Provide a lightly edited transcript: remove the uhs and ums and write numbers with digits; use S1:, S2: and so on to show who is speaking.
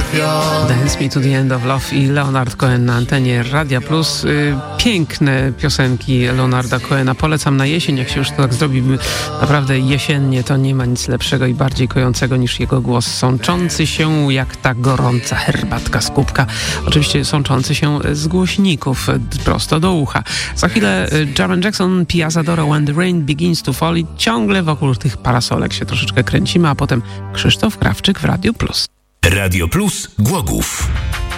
S1: Dance Me to the End of Love i Leonard Cohen na antenie Radia Plus. Piękne piosenki Leonarda Cohena. Polecam na jesień, jak się już to tak zrobi. Naprawdę jesiennie to nie ma nic lepszego i bardziej kojącego niż jego głos sączący się jak ta gorąca herbatka z kubka. Oczywiście sączący się z głośników prosto do ucha. Za chwilę Jaron Jackson, Piazza Dora, When the Rain Begins to Fall i ciągle wokół tych parasolek się troszeczkę kręcimy, a potem Krzysztof Krawczyk w Radiu Plus.
S2: Radio Plus Głogów.